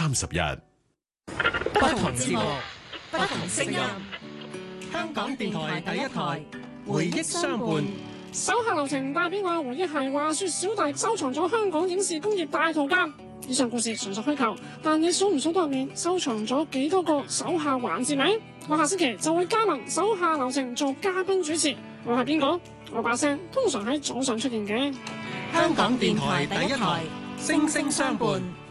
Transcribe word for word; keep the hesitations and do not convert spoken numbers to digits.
三十日。 不同節目，不同聲音。香港電台第一台，回憶相伴。 手下留情帶俾我嘅回憶係話說小弟收藏咗香港影視工業大圖鑑。以上故事純屬虛構，但你數唔數到入面收藏咗幾多個手下環節名？我下星期就會加盟手下留情做嘉賓主持。我係邊個？我把聲通常喺早上出現嘅。 香港電台第一台，聲聲相伴。